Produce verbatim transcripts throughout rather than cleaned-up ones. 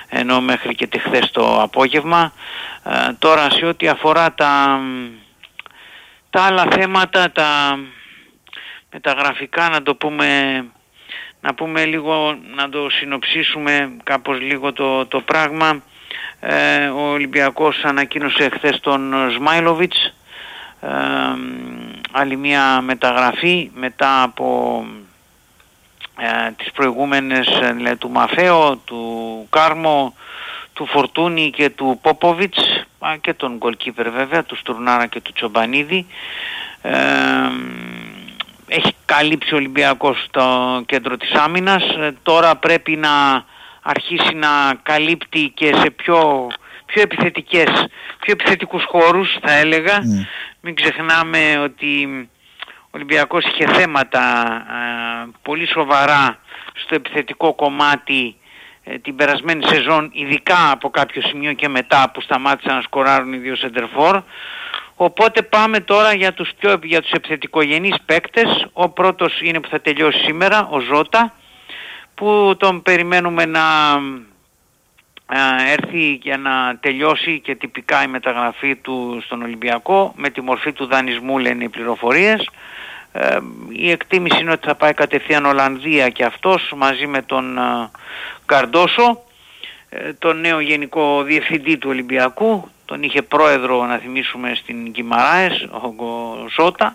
ενώ μέχρι και τη χθες το απόγευμα. Ε, τώρα σε ό,τι αφορά τα, τα άλλα θέματα, τα μεταγραφικά, να το πούμε, να πούμε λίγο, να το συνοψίσουμε κάπως λίγο το, το πράγμα. Ε, ο Ολυμπιακός ανακοίνωσε χθες τον Σμάιλοβιτς, ε, άλλη μια μεταγραφή μετά από ε, τις προηγούμενες, δηλαδή, του Μαφέο, του Κάρμο, του Φορτούνη και του Πόποβιτς, και τον γκολκίπερ βέβαια, του Στουρνάρα και του Τσομπανίδη. Ε, έχει καλύψει ο Ολυμπιακός το κέντρο της άμυνας. Ε, τώρα πρέπει να αρχίσει να καλύπτει και σε πιο, πιο επιθετικές, πιο επιθετικούς χώρους, θα έλεγα. Mm. Μην ξεχνάμε ότι ο Ολυμπιακός είχε θέματα ε, πολύ σοβαρά στο επιθετικό κομμάτι ε, την περασμένη σεζόν, ειδικά από κάποιο σημείο και μετά που σταμάτησαν να σκοράρουν οι δύο σεντερφόρ. Οπότε πάμε τώρα για τους, πιο, για τους επιθετικογενείς παίκτες. Ο πρώτος είναι που θα τελειώσει σήμερα, ο Ζώτα, που τον περιμένουμε να ε, έρθει για να τελειώσει και τυπικά η μεταγραφή του στον Ολυμπιακό, με τη μορφή του δανεισμού, λένε οι πληροφορίες. Ε, η εκτίμηση είναι ότι θα πάει κατευθείαν Ολλανδία και αυτός, μαζί με τον ε, Καρντόσο, ε, τον νέο γενικό διευθυντή του Ολυμπιακού. Τον είχε πρόεδρο, να θυμίσουμε, στην Γκιμαράες, ο Ζώτα.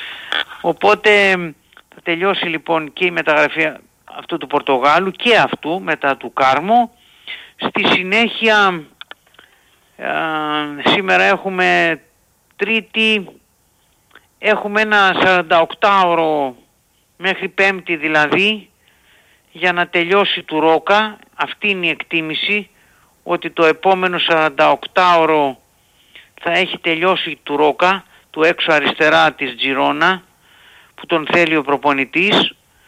Οπότε θα τελειώσει λοιπόν και η μεταγραφή αυτού του Πορτογάλου και αυτού μετά του Κάρμο. Στη συνέχεια ε, σήμερα έχουμε Τρίτη, έχουμε ένα σαρανταοκτάωρο μέχρι Πέμπτη δηλαδή για να τελειώσει του Ρόκα. Αυτή είναι η εκτίμηση, ότι το επόμενο σαρανταοκτάωρο θα έχει τελειώσει του Ρόκα, του έξω αριστερά της Τζιρόνα, που τον θέλει ο προπονητής.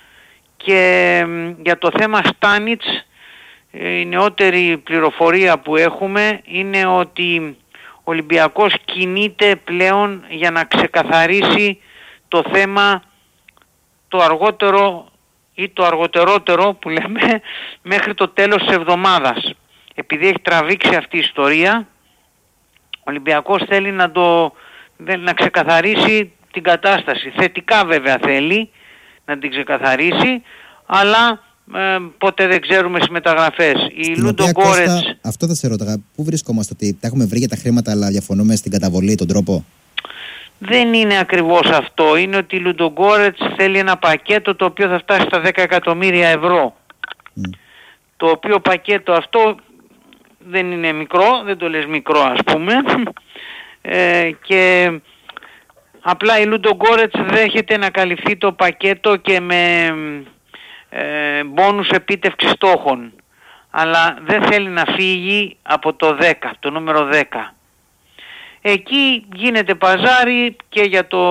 Και για το θέμα Στάνιτς, η νεότερη πληροφορία που έχουμε είναι ότι ο Ολυμπιακός κινείται πλέον για να ξεκαθαρίσει το θέμα το αργότερο ή το αργοτερότερο που λέμε μέχρι το τέλος της εβδομάδας. Επειδή έχει τραβήξει αυτή η ιστορία, ο Ολυμπιακός θέλει να, το, να ξεκαθαρίσει την κατάσταση. Θετικά βέβαια θέλει να την ξεκαθαρίσει, αλλά ε, ποτέ δεν ξέρουμε στις μεταγραφές. Η Λούντο Γκόρετς... Αυτό θα σε ρώταγα. Πού βρισκόμαστε, ότι τα έχουμε βρει για τα χρήματα αλλά διαφωνούμε στην καταβολή, τον τρόπο? Δεν είναι ακριβώς αυτό. Είναι ότι η Λούντο Γκόρετς θέλει ένα πακέτο το οποίο θα φτάσει στα δέκα εκατομμύρια ευρώ. Mm. Το οποίο πακέτο αυτό δεν είναι μικρό, δεν το λες μικρό ας πούμε. ε, και απλά η Λούντο Γκόρετς δέχεται να καλυφθεί το πακέτο και με ε, μπόνους επίτευξης στόχων. Αλλά δεν θέλει να φύγει από το δέκα, το νούμερο δέκα. Εκεί γίνεται παζάρι και για το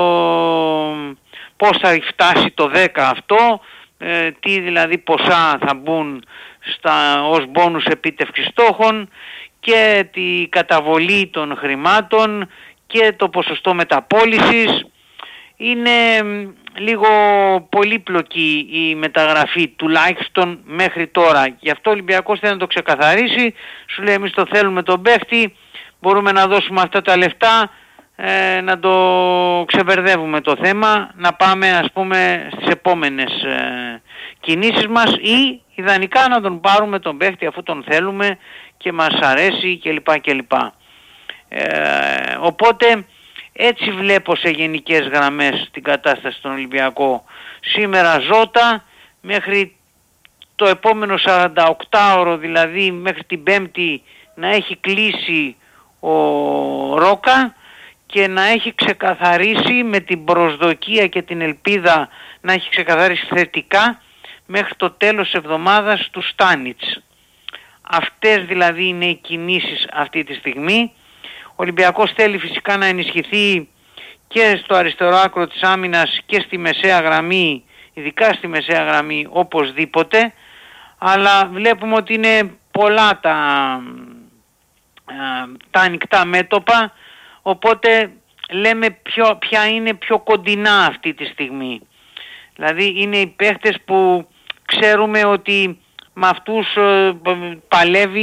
πώς θα φτάσει το δέκα αυτό, ε, τι δηλαδή ποσά θα μπουν στα, ως μπόνους επίτευξης στόχων, και τη καταβολή των χρημάτων και το ποσοστό μεταπώλησης. Είναι λίγο πολύπλοκη η μεταγραφή, τουλάχιστον μέχρι τώρα. Γι' αυτό ο Ολυμπιακός θέλει να το ξεκαθαρίσει. Σου λέει, εμείς το θέλουμε τον παίχτη, μπορούμε να δώσουμε αυτά τα λεφτά, ε, να το ξεβερδεύουμε το θέμα, να πάμε ας πούμε στις επόμενες ε, κινήσεις μας, ή ιδανικά να τον πάρουμε τον παίχτη αφού τον θέλουμε και μας αρέσει κλπ. κλπ. Ε, οπότε έτσι βλέπω σε γενικές γραμμές την κατάσταση στον Ολυμπιακό. Σήμερα Ζώτα, μέχρι το επόμενο σαρανταοκτάωρο, δηλαδή μέχρι την Πέμπτη, να έχει κλείσει ο Ρόκα και να έχει ξεκαθαρίσει με την προσδοκία και την ελπίδα να έχει ξεκαθαρίσει θετικά μέχρι το τέλος της εβδομάδας του Στάνιτς. Αυτές δηλαδή είναι οι κινήσεις αυτή τη στιγμή. Ο Ολυμπιακός θέλει φυσικά να ενισχυθεί και στο αριστερό άκρο της άμυνας και στη μεσαία γραμμή, ειδικά στη μεσαία γραμμή οπωσδήποτε, αλλά βλέπουμε ότι είναι πολλά τα, τα ανοιχτά μέτωπα, οπότε λέμε ποιο, ποια είναι πιο κοντινά αυτή τη στιγμή. Δηλαδή είναι οι παίχτες που ξέρουμε ότι με αυτούς παλεύει